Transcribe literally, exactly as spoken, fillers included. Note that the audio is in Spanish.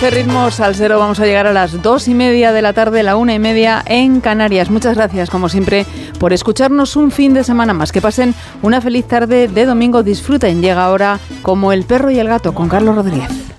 Este ritmo salsero vamos a llegar a las dos y media de la tarde, la una y media en Canarias. Muchas gracias, como siempre, por escucharnos un fin de semana más. Que pasen una feliz tarde de domingo. Disfruten. Llega ahora Como el perro y el gato con Carlos Rodríguez.